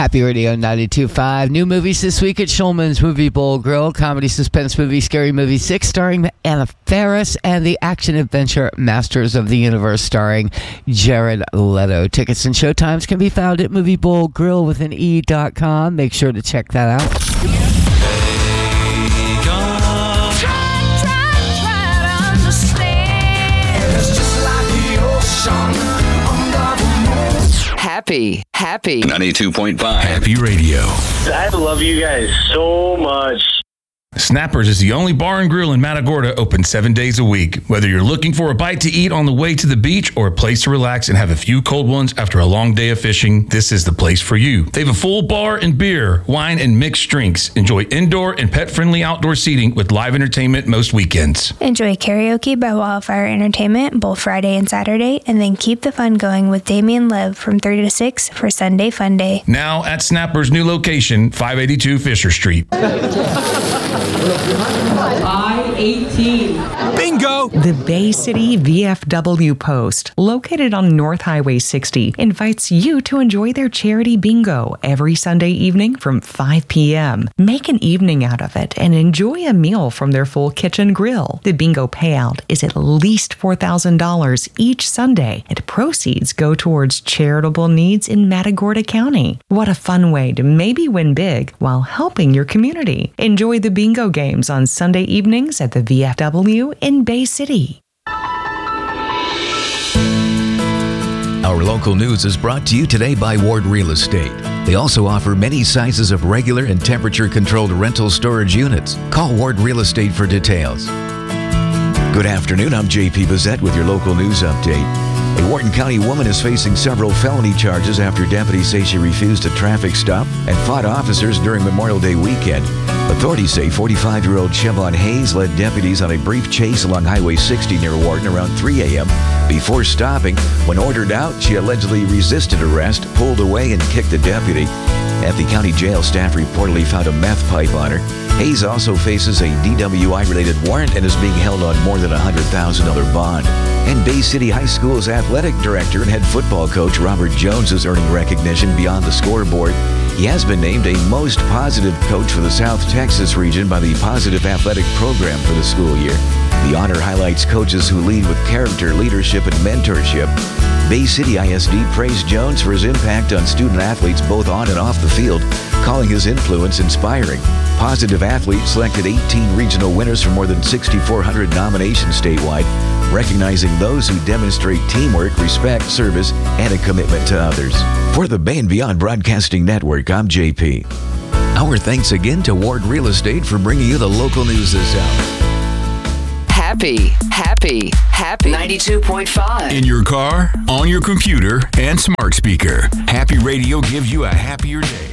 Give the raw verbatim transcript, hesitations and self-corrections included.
Happy Radio ninety-two point five. New movies this week at Schulman's Movie Bowl Grill. Comedy suspense movie Scary Movie six starring Anna Faris, and the action-adventure Masters of the Universe starring Jared Leto. Tickets and showtimes can be found at movie bowl grill with an e dot com. Make sure to check that out. Happy, happy. ninety-two point five. Happy Radio. I love you guys so much. Snappers is the only bar and grill in Matagorda open seven days a week. Whether you're looking for a bite to eat on the way to the beach or a place to relax and have a few cold ones after a long day of fishing, this is the place for you. They have a full bar and beer, wine, and mixed drinks. Enjoy indoor and pet-friendly outdoor seating with live entertainment most weekends. Enjoy karaoke by Wildfire Entertainment both Friday and Saturday, and then keep the fun going with Damien Lev from three to six for Sunday Fun Day. Now at Snapper's new location, five eighty-two Fisher Street. I eighteen. Bingo! The Bay City V F W Post, located on North Highway sixty, invites you to enjoy their charity bingo every Sunday evening from five p.m. Make an evening out of it and enjoy a meal from their full kitchen grill. The bingo payout is at least four thousand dollars each Sunday, and proceeds go towards charitable needs in Matagorda County. What a fun way to maybe win big while helping your community. Enjoy the bingo games on Sunday evenings at the V F W in Bay City. Our local news is brought to you today by Ward Real Estate. They also offer many sizes of regular and temperature-controlled rental storage units. Call Ward Real Estate for details. Good afternoon, I'm J P Bissett with your local news update. A Wharton County woman is facing several felony charges after deputies say she refused a traffic stop and fought officers during Memorial Day weekend. Authorities say forty-five-year-old Chevon Hayes led deputies on a brief chase along Highway sixty near Wharton around three a.m. Before stopping, when ordered out, she allegedly resisted arrest, pulled away, and kicked a deputy. At the county jail, staff reportedly found a meth pipe on her. Hayes also faces a D W I-related warrant and is being held on more than a one hundred thousand dollars bond. And Bay City High School's athletic director and head football coach Robert Jones is earning recognition beyond the scoreboard. He has been named a most positive coach for the South Texas region by the Positive Athletic Program for the school year. The honor highlights coaches who lead with character, leadership, and mentorship. Bay City I S D praised Jones for his impact on student athletes both on and off the field, calling his influence inspiring. Positive Athletes selected eighteen regional winners from more than six thousand four hundred nominations statewide, recognizing those who demonstrate teamwork, respect, service, and a commitment to others. For the Bay and Beyond Broadcasting Network, I'm J P. Our thanks again to Ward Real Estate for bringing you the local news this hour. Happy, happy, happy. ninety-two point five. In your car, on your computer, and smart speaker. Happy Radio gives you a happier day.